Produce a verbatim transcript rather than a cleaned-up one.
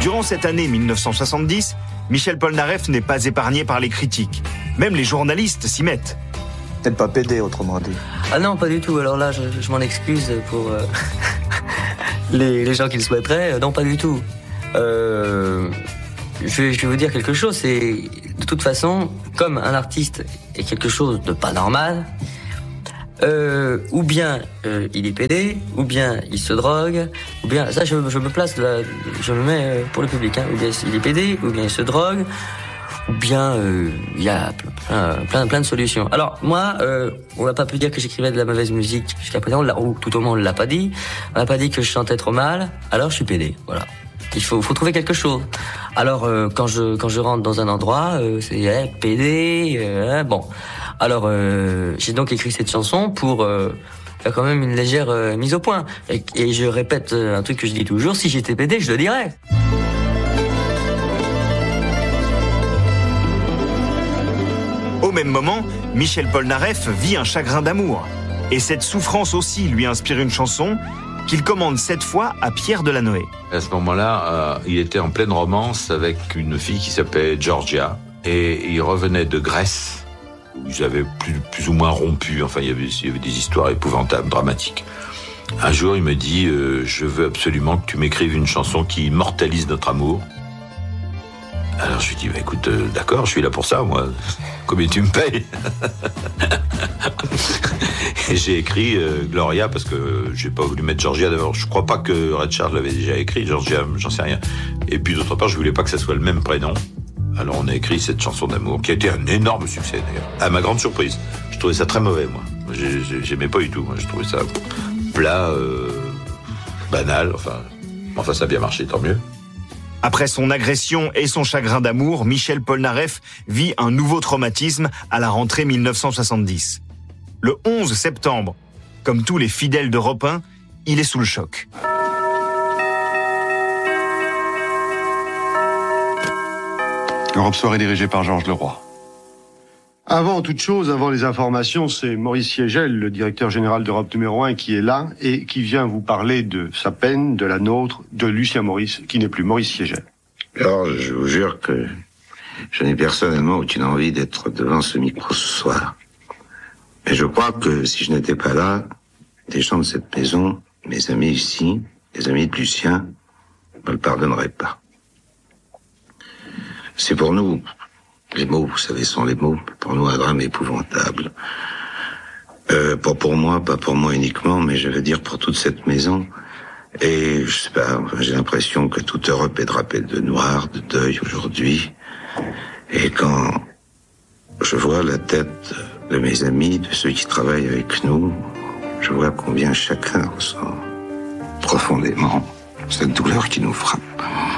Durant cette année mille neuf cent soixante-dix, Michel Polnareff n'est pas épargné par les critiques. Même les journalistes s'y mettent. Peut-être pas pédé, autrement dit. Ah non, pas du tout. Alors là, je, je m'en excuse pour euh, les, les gens qui le souhaiteraient. Non, pas du tout. Euh, je, vais, je vais vous dire quelque chose. C'est de toute façon, comme un artiste est quelque chose de pas normal, euh, ou bien euh, il est pédé, ou bien il se drogue, ou bien ça, je, je me place là, je me mets pour le public. Hein, ou bien il est pédé, ou bien il se drogue. Ou bien il euh, y a plein, plein, plein de solutions. Alors moi, euh, on n'a pas pu dire que j'écrivais de la mauvaise musique jusqu'à présent, ou tout au moins on l'a pas dit. On n'a pas dit que je chantais trop mal. Alors je suis pédé, voilà. Il faut, faut trouver quelque chose. Alors euh, quand je quand je rentre dans un endroit, euh, c'est eh, pédé. Euh, bon, alors euh, j'ai donc écrit cette chanson pour euh, faire quand même une légère euh, mise au point. Et, et je répète un truc que je dis toujours: si j'étais pédé, je le dirais. Au même moment, Michel Polnareff vit un chagrin d'amour. Et cette souffrance aussi lui inspire une chanson qu'il commande cette fois à Pierre Delanoë. À ce moment-là, euh, il était en pleine romance avec une fille qui s'appelait Georgia. Et il revenait de Grèce, où ils avaient plus, plus ou moins rompu. Enfin, il y avait, il y avait des histoires épouvantables, dramatiques. Un jour, il me dit euh, « Je veux absolument que tu m'écrives une chanson qui immortalise notre amour. » Alors je lui dis bah, « Écoute, euh, d'accord, je suis là pour ça, moi. Combien tu me payes ?» Et j'ai écrit euh, Gloria parce que j'ai pas voulu mettre Georgia. D'abord, je crois pas que Ray Charles l'avait déjà écrit, Georgia, j'en sais rien. Et puis d'autre part, je voulais pas que ça soit le même prénom. Alors on a écrit cette chanson d'amour qui a été un énorme succès d'ailleurs. À ma grande surprise, je trouvais ça très mauvais moi. J'ai, j'aimais pas du tout. Moi, je trouvais ça plat, euh, banal. Enfin, enfin ça a bien marché, tant mieux. Après son agression et son chagrin d'amour, Michel Polnareff vit un nouveau traumatisme à la rentrée mille neuf cent soixante-dix. Le onze septembre, comme tous les fidèles d'Europe un, il est sous le choc. Europe Soir est dirigé par Georges Leroy. Avant toute chose, avant les informations, c'est Maurice Siegel, le directeur général d'Europe numéro un, qui est là et qui vient vous parler de sa peine, de la nôtre, de Lucien Maurice, qui n'est plus Maurice Siegel. Alors, je vous jure que je n'ai personnellement aucune envie d'être devant ce micro ce soir. Mais je crois que si je n'étais pas là, les gens de cette maison, mes amis ici, les amis de Lucien, ne me le pardonneraient pas. C'est pour nous... Les mots, vous savez, sont les mots. Pour nous, un drame épouvantable. Euh, pas pour moi, pas pour moi uniquement, mais je veux dire pour toute cette maison. Et, je sais pas, enfin, j'ai l'impression que toute Europe est drapée de noir, de deuil aujourd'hui. Et quand je vois la tête de mes amis, de ceux qui travaillent avec nous, je vois combien chacun ressent profondément cette douleur qui nous frappe.